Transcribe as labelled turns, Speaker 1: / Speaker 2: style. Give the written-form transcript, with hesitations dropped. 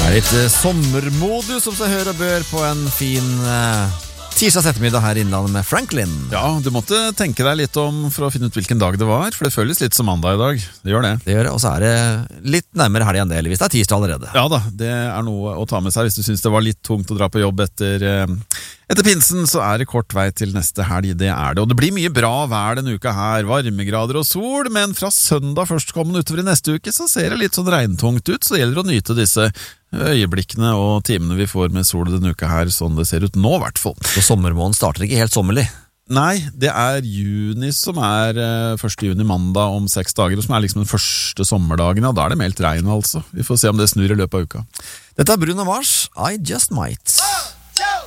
Speaker 1: Litt sommermodus som seg hør og bør på en fin tirsdags ettermiddag her i Innlandet med Franklin.
Speaker 2: Ja, du måtte tenke deg litt om for å finne ut hvilken dag det var, for det føles litt som mandag i dag. Det gjør det.
Speaker 1: Det gjør det, og så er det litt nærmere helg enn det, eller hvis det er tirsdag allerede.
Speaker 2: Ja da, det er noe å ta med seg hvis du synes det var litt tungt å dra på jobb etter pinsen, så er det kort vei til neste helg, det er det. Og det blir mye bra vær denne uka her, varmegrader og sol, men fra søndag førstkommende utover i neste uke så ser det litt sånn regntungt ut, så gjelder det å nyte disse øyeblikkene og timene vi får med sol denne uka her, sånn det ser ut nå i hvert fall.
Speaker 1: Så sommermåneden starter ikke helt sommerlig?
Speaker 2: Nei, det er juni som er 1. juni mandag om 6 dager, som er liksom den første sommerdagen, og da er det meldt regn altså. Vi får se om det snur i løpet av uka.
Speaker 1: Dette er Bruno Mars, I Just Might.